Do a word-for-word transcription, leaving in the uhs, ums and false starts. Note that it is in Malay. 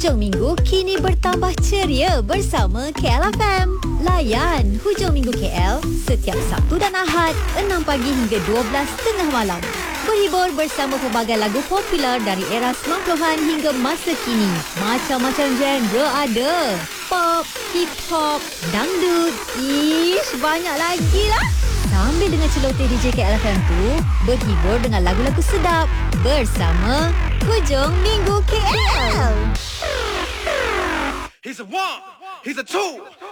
Hujung minggu kini bertambah ceria bersama K L F M. Layan Hujung Minggu K L setiap Sabtu dan Ahad enam pagi hingga dua belas tengah malam. Berhibur bersama pelbagai lagu popular dari era sembilan puluhan hingga masa kini. Macam-macam genre ada. Pop, hip hop, dangdut, ish, banyak lagi lah. Sambil dengan celoteh D J K L F M tu, berhibur dengan lagu-lagu sedap bersama Hujung Minggu K L. He's a one, he's a two.